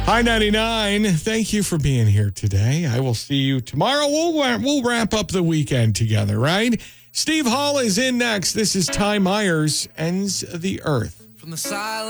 Hi, 99. Thank you for being here today. I will see you tomorrow. We'll wrap up the weekend together, right? Steve Hall is in next. This is Ty Myers, Ends the Earth. From the silence.